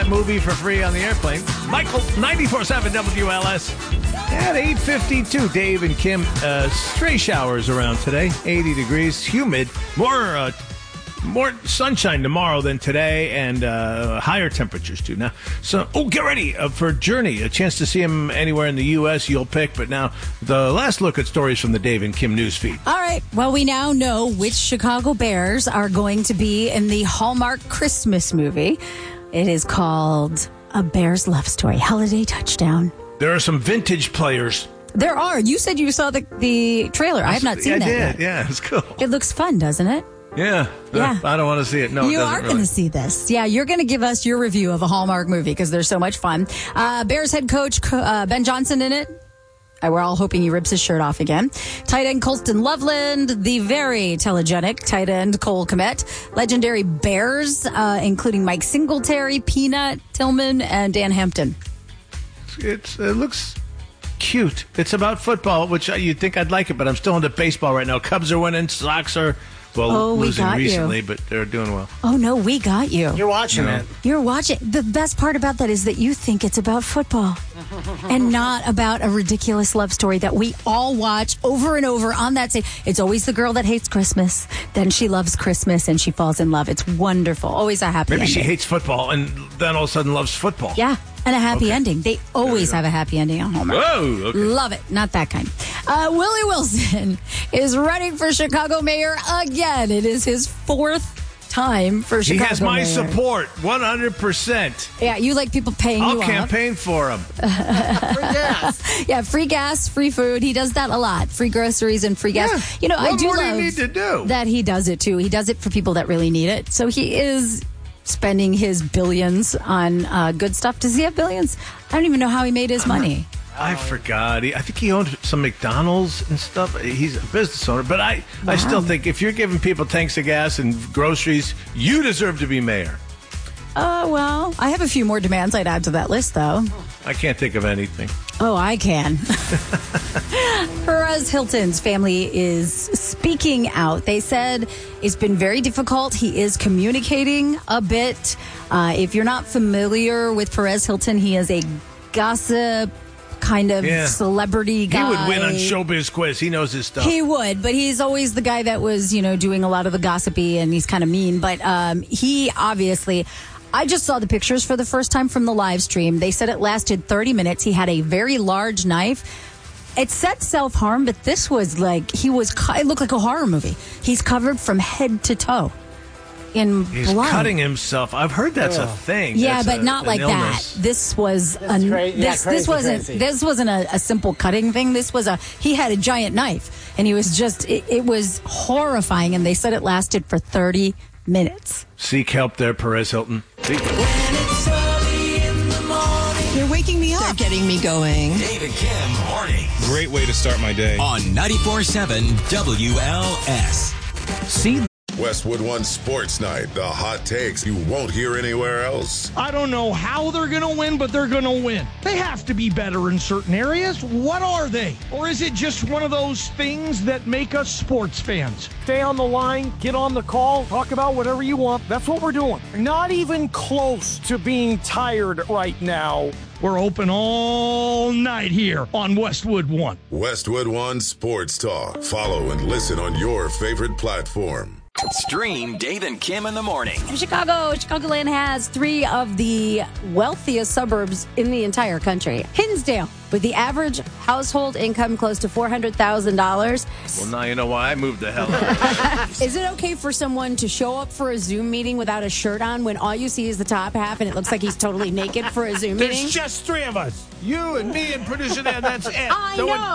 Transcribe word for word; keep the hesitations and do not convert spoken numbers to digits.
movie for free on the airplane. Michael, ninety-four seven W L S. At eight fifty-two, Dave and Kim, uh, stray showers around today. eighty degrees, humid. More uh, more sunshine tomorrow than today, and uh, higher temperatures, too. Now, so, oh, get ready uh, for Journey. A chance to see him anywhere in the U S you'll pick. But now, the last look at stories from the Dave and Kim news feed. All right. Well, we now know which Chicago Bears are going to be in the Hallmark Christmas movie. It is called A Bear's Love Story, Holiday Touchdown. There are some vintage players. There are. You said you saw the, the trailer. I have not seen yeah, that I did. yet. Yeah, it's cool. It looks fun, doesn't it? Yeah. Yeah. I don't want to see it. No, you it doesn't are really. going to see this. Yeah, you're going to give us your review of a Hallmark movie because they're so much fun. Uh, Bears head coach uh, Ben Johnson in it. Uh, we're all hoping he rips his shirt off again. Tight end Colston Loveland, the very telegenic tight end Cole Kmet, legendary Bears, uh, including Mike Singletary, Peanut, Tillman, and Dan Hampton. It's, it looks cute. It's about football, which you'd think I'd like it, but I'm still into baseball right now. Cubs are winning. Sox are, well, oh, we losing got recently, you. but they're doing well. Oh, no, we got you. You're watching No. it. You're watching. The best part about that is that you think it's about football and not about a ridiculous love story that we all watch over and over on that same. It's always the girl that hates Christmas. Then she loves Christmas and she falls in love. It's wonderful. Always a happy Maybe ending. she hates football and then all of a sudden loves football. Yeah, and a happy Okay. ending. They always go. have a happy ending on Hallmark. Whoa, okay. Love it. Not that kind. Uh, Willie Wilson is running for Chicago mayor again. It is his fourth time for He Chicago has my mayor. support, one hundred percent. Yeah, you like people paying I'll you off. campaign for him. Free gas. Yeah, free gas, free food. He does that a lot. Free groceries and free gas. Yeah. You know, I What do more do you love need to do? that he does it too. He does it for people that really need it. So he is spending his billions on uh, good stuff. Does he have billions? I don't even know how he made his money. I forgot. He, I think he owned some McDonald's and stuff. He's a business owner. But I, I still think if you're giving people tanks of gas and groceries, you deserve to be mayor. Uh, well, I have a few more demands I'd add to that list, though. I can't think of anything. Oh, I can. Perez Hilton's family is speaking out. They said it's been very difficult. He is communicating a bit. Uh, if you're not familiar with Perez Hilton, he is a gossip kind of Yeah. celebrity guy. He would win on Showbiz Quiz. He knows his stuff. He would, but he's always the guy that was, you know, doing a lot of the gossipy, and he's kind of mean. But um, he obviously, I just saw the pictures for the first time from the live stream. They said it lasted thirty minutes. He had a very large knife. It said self-harm, but this was like, he was, co- it looked like a horror movie. He's covered from head to toe in He's blood. cutting himself. I've heard that's a thing. Yeah, That's but a- not an like illness. that. This was a, That's cra- yeah, this crazy, this wasn't crazy. this wasn't a, a simple cutting thing. This was a he had a giant knife and he was just it, it was horrifying. And they said it lasted for thirty minutes. Seek help there, Perez Hilton. Seek- They're waking me up. They're getting me going. Dave and Kim morning Great way to start my day. on ninety-four seven W L S. See Westwood One Sports Night. The hot takes you won't hear anywhere else. I don't know how they're going to win, but they're going to win. They have to be better in certain areas. What are they? Or is it just one of those things that make us sports fans? Stay on the line, get on the call, talk about whatever you want. That's what we're doing. Not even close to being tired right now. We're open all night here on Westwood One. Westwood One Sports Talk. Follow and listen on your favorite platform. Stream Dave and Kim in the morning. Chicago, Chicagoland has three of the wealthiest suburbs in the entire country. Hinsdale, with the average household income close to four hundred thousand dollars. Well, now you know why I moved the hell out. Is it okay for someone to show up for a Zoom meeting without a shirt on when all you see is the top half and it looks like he's totally naked for a Zoom meeting? There's just three of us. You and me and producer Dan, that's it. I So when know.